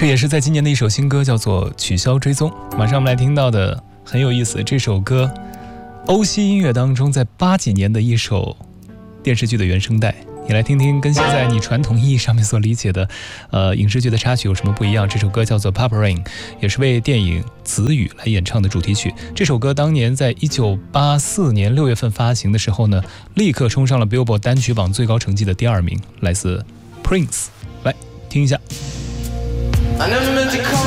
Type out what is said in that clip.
这也是在今年的一首新歌，叫做《取消追踪》。马上我们来听到的很有意思，这首歌欧西音乐当中在80几年的一首电视剧的原声带，也来听听跟现在你传统意义上面所理解的影视剧的插曲有什么不一样。这首歌叫做 Purple Rain， 也是为电影《子雨》来演唱的主题曲。这首歌当年在1984年6月份发行的时候呢，立刻冲上了 Billboard 单曲榜最高成绩的第2名，来自 Prince。来听一下。